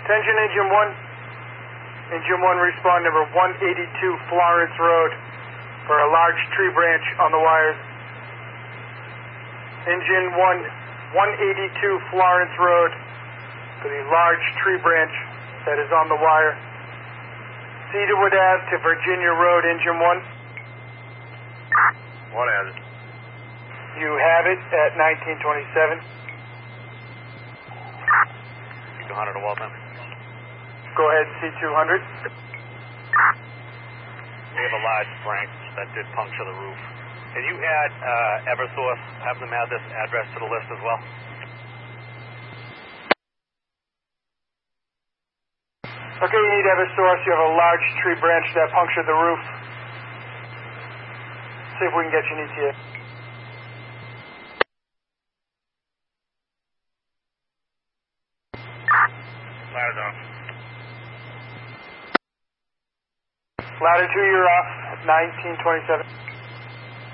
Attention, Engine 1. Engine 1, respond number 182 Florence Road for a large tree branch on the wires. Engine 1, 182 Florence Road for the large tree branch that is on the wire. Cedarwood Ave to Virginia Road, Engine 1. What has it? You have it at 1927. 200 to Waltham. Go ahead, C200. We have a large branch that did puncture the roof. Can you add Eversource, have them add this address to the list as well? Okay, you need Eversource. You have a large tree branch that punctured the roof. See if we can get you an ETA. Ladder's off. Ladder 2, you're off at 1927.